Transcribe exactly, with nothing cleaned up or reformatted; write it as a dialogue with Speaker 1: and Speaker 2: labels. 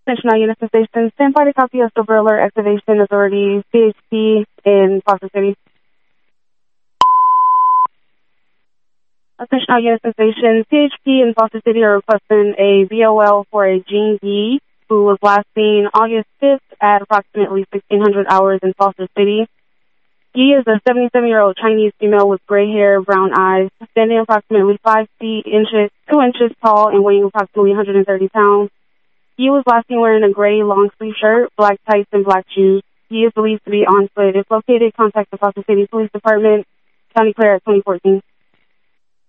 Speaker 1: National Unison Station, stand by to copy of Silver Alert Activation Authority, C H P in Foster City. National Unison Station, C H P in Foster City are requesting a V O L for a Jean Yi, who was last seen August fifth at approximately sixteen hundred hours in Foster City. Yi is a seventy-seven-year-old Chinese female with gray hair, brown eyes, standing approximately five feet, inches, two inches tall, and weighing approximately one hundred thirty pounds. Yi was last seen wearing a gray long-sleeve shirt, black tights, and black shoes. Yi is believed to be on foot. If located, contact the Foster City Police Department, County Clare at twenty fourteen.